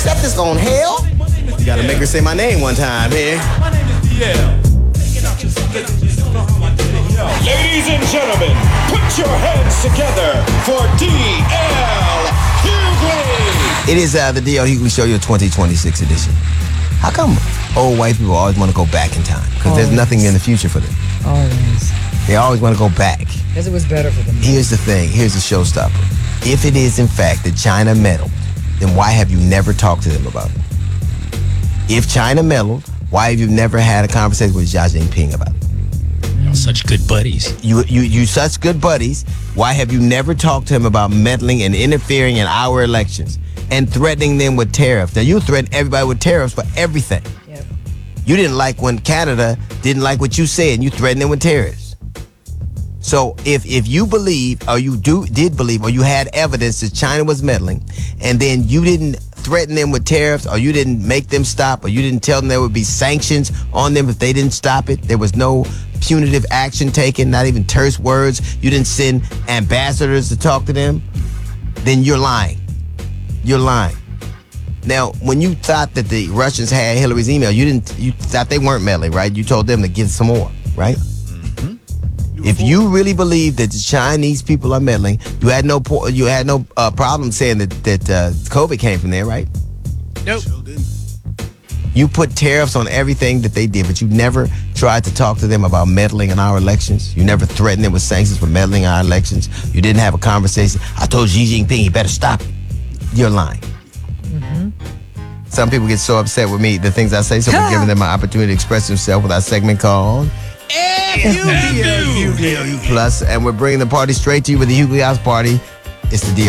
Except it's on hell. You gotta make her say my name one time here. My name is DL. Ladies and gentlemen, put your hands together for D.L. Hughley. It is the D.L. Hughley Show, your 2026 edition. How come old white people always want to go back in time? Because there's nothing in the future for them. Always. They always want to go back. Because it was better for them. Here's the thing. Here's the showstopper. If it is, in fact, that China meddled, then why have you never talked to them about it? If China meddled, why have you never had a conversation with Xi Jinping about it? Such good buddies. You such good buddies. Why have you never talked to him about meddling and interfering in our elections and threatening them with tariffs? Now, you threaten everybody with tariffs for everything. Yep. You didn't like when Canada didn't like what you said, and you threatened them with tariffs. So if you believe, or you did believe, or you had evidence that China was meddling, and then you didn't threaten them with tariffs, or you didn't make them stop, or you didn't tell them there would be sanctions on them if they didn't stop it, there was no punitive action taken, not even terse words, you didn't send ambassadors to talk to them, then you're lying. You're lying. Now, when you thought that the Russians had Hillary's email, you thought they weren't meddling, right? You told them to give some more, right? If you really believe that the Chinese people are meddling, you had no problem saying that COVID came from there, right? Nope. You put tariffs on everything that they did, but you never tried to talk to them about meddling in our elections. You never threatened them with sanctions for meddling in our elections. You didn't have a conversation. I told Xi Jinping he better stop it. You're lying. Some people get so upset with me, the things I say, so we're giving them an opportunity to express themselves with our segment called F-U-D-L-U Plus, and we're bringing the party straight to you with the Hughley House Party. It's the D.R.